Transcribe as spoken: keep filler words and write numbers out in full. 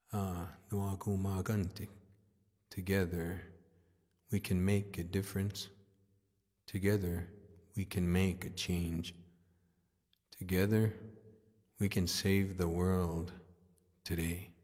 Ah, Nuagumagantik. Together, we can make a difference. Together, we can make a change. Together, we can save the world today.